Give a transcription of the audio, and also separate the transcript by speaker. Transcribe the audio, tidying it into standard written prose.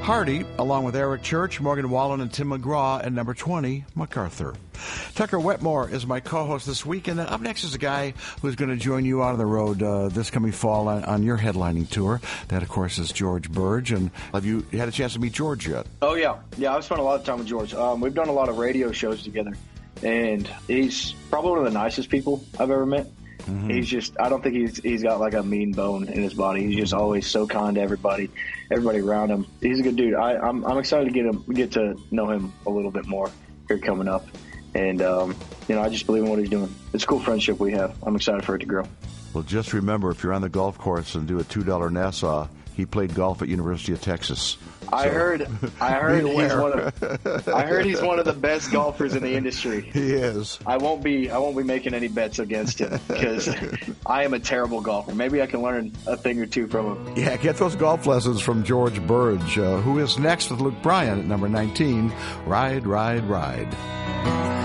Speaker 1: Hardy, along with Eric Church, Morgan Wallen, and Tim McGraw, and number 20, MacArthur. Tucker Wetmore is my co-host this week, and up next is a guy who's going to join you out on the road this coming fall on your headlining tour. That, of course, is George Burge. And have you had a chance to meet George yet?
Speaker 2: Oh, yeah. Yeah, I've spent a lot of time with George. We've done a lot of radio shows together, and he's probably one of the nicest people I've ever met. Mm-hmm. I don't think he's got like a mean bone in his body. He's just always so kind to everybody around him. He's a good dude. I'm excited to get to know him a little bit more here coming up. And, I just believe in what he's doing. It's a cool friendship we have. I'm excited for it to grow.
Speaker 1: Well, just remember, if you're on the golf course and do a $2 Nassau, he played golf at University of Texas.
Speaker 2: I heard he's one of the best golfers in the industry.
Speaker 1: He is.
Speaker 2: I won't be making any bets against him because I am a terrible golfer. Maybe I can learn a thing or two from him.
Speaker 1: Yeah, get those golf lessons from George Burge, who is next with Luke Bryan at number 19, Ride, Ride, Ride.